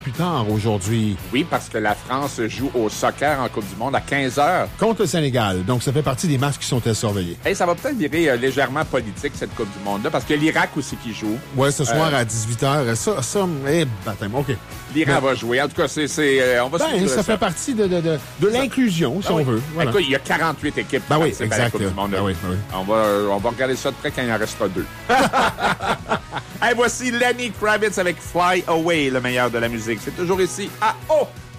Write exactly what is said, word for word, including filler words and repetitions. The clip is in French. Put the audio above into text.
Plus tard aujourd'hui. Oui, parce que la France joue au soccer en Coupe du Monde à quinze heures. Contre le Sénégal. Donc, ça fait partie des matchs qui sont à surveiller. Hey, ça va peut-être virer euh, légèrement politique, cette Coupe du Monde-là, parce que l'Irak aussi qui joue. Ouais, ce soir euh, à dix-huit heures. Ça, ça, eh, baptême, OK. L'Iran ben, va jouer. En tout cas, c'est, c'est, euh, on va ben, ça, ça fait partie de, de, de, de l'inclusion, si ben on oui. veut. Voilà. Écoute, il y a quarante-huit équipes ben qui oui, participent à la Coupe du Monde. Ben oui, ben oui. On va, on va regarder ça de près quand il en restera deux. Hey, voici Lenny Kravitz avec Fly Away, le meilleur de la musique. C'est toujours ici à O.